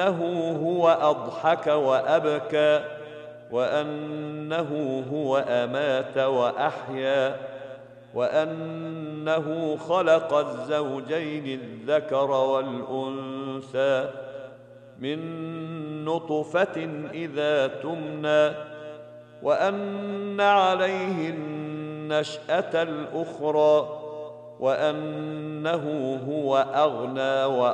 وأنه هو أضحك وأبكى وأنه هو أمات وأحيا وأنه خلق الزوجين الذكر والأنثى من نطفة إذا تمنى وأن عليه النشأة الأخرى وأنه هو أغنى